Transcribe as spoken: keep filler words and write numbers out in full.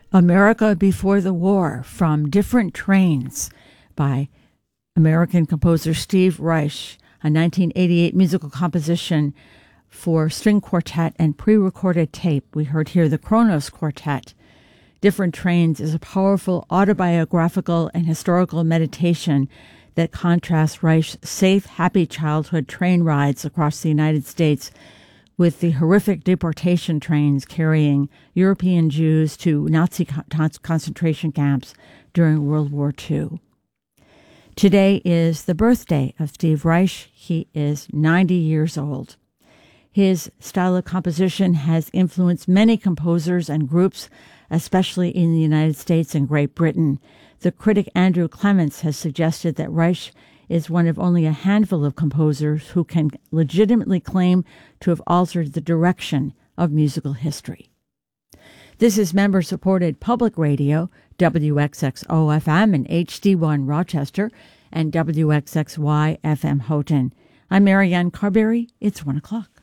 America Before the War from Different Trains by American composer Steve Reich, a nineteen eighty-eight musical composition for string quartet and pre-recorded tape. We heard here the Kronos Quartet. Different Trains is a powerful autobiographical and historical meditation that contrasts Reich's safe, happy childhood train rides across the United States with the horrific deportation trains carrying European Jews to Nazi con- concentration camps during World War Two. Today is the birthday of Steve Reich. He is ninety years old. His style of composition has influenced many composers and groups, especially in the United States and Great Britain. The critic Andrew Clements has suggested that Reich is one of only a handful of composers who can legitimately claim to have altered the direction of musical history. This is member-supported public radio, W X X O F M and H D one Rochester, and W X X Y F M Houghton. I'm Marianne Carberry. It's one o'clock.